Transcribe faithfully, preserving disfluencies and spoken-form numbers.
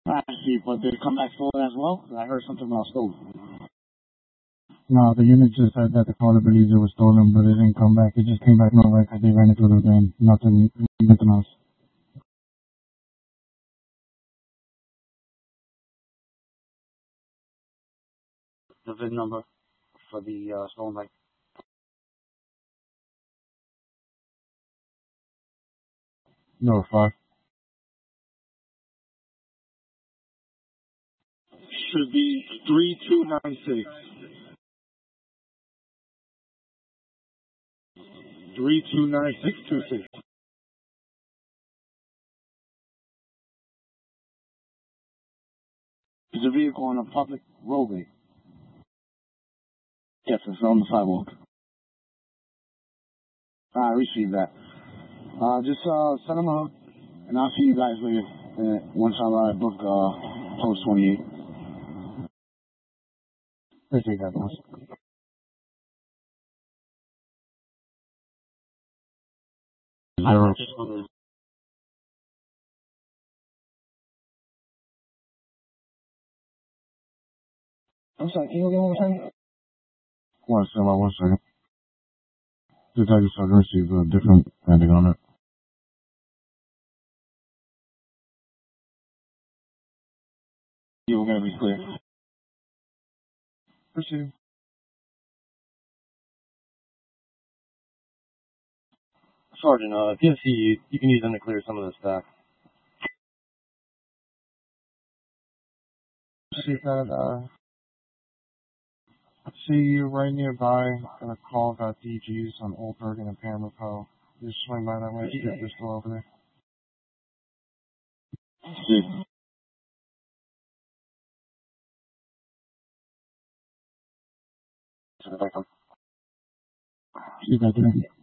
I see, but did it come back stolen as well? 'Cause I heard something about stolen. No, the unit just said that the caller believes it was stolen, but it didn't come back. It just came back no record. They ran it through the van. Nothing, nothing else. The V I N number for the uh, stolen bike. No, five. Should be three two nine six. three two nine six two six. Is a vehicle on a public roadway? Yes, it's on the sidewalk. I received that. Uh, just uh, send them out, and I'll see you guys later. Uh, once I uh, book uh, post twenty-eight. Appreciate that, boss. Zero. I'm sorry, can you get one more time? One second, one second. Just had you start to receive a different ending on it. You were going to be clear. Proceed. Sergeant, uh, P S C, you, you can use them to clear some of the stuff. See that, uh, see you right nearby. Got a call about D Gs on Old Bergen and Pamlico. Just swing by that way. Keep this still over there. See. See you guys there.